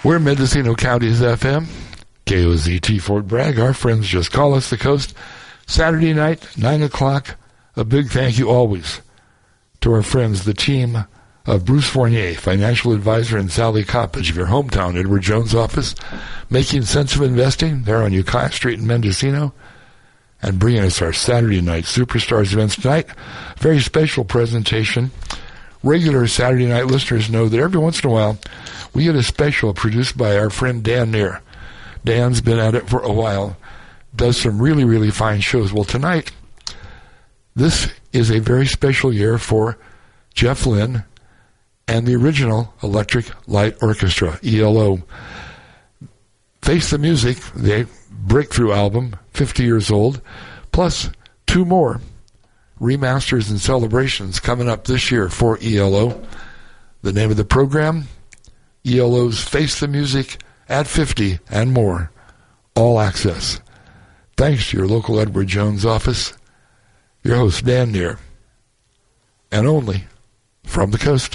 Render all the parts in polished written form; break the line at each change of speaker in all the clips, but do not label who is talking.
We're Mendocino County's FM, KOZT Fort Bragg. Our friends just call us the coast. Saturday night, 9 o'clock. A big thank you always to our friends, the team of Bruce Fournier, financial advisor, and Sally Coppage of your hometown Edward Jones office, making sense of investing there on Ukiah Street in Mendocino, and bringing us our Saturday night Superstars events tonight. Very special presentation. Regular Saturday night listeners know that every once in a while we get a special produced by our friend Dan Neer. Dan's been at it for a while, does some really, really fine shows. Well, tonight, this is a very special year for Jeff Lynne and the original Electric Light Orchestra, ELO. Face the Music, the breakthrough album, 50 years old, plus 2 more remasters and celebrations coming up this year for ELO. The name of the program, ELO's Face the Music at 50 and more. All access. Thanks to your local Edward Jones office. Your host, Dan Neer. And only from the coast.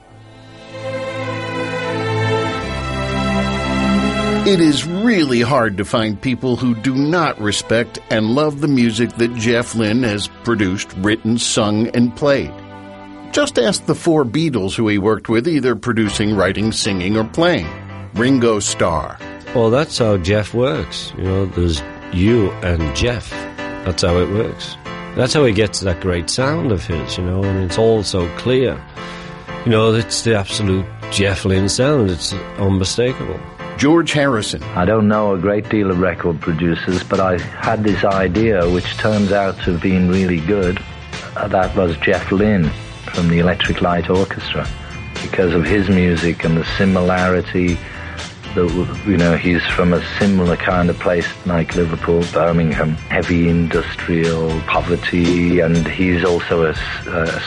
It is really hard to find people who do not respect and love the music that Jeff Lynne has produced, written, sung, and played. Just ask the 4 Beatles who he worked with, either producing, writing, singing, or playing. Ringo Starr.
Well, that's how Jeff works. You know, there's you and Jeff. That's how it works. That's how he gets that great sound of his, you know, and it's all so clear. You know, it's the absolute Jeff Lynne sound. It's unmistakable.
George Harrison.
I don't know a great deal of record producers, but I had this idea, which turns out to have been really good. That was Jeff Lynne from the Electric Light Orchestra, because of his music and the similarity. You know, he's from a similar kind of place like Liverpool, Birmingham, heavy industrial poverty, and he's also a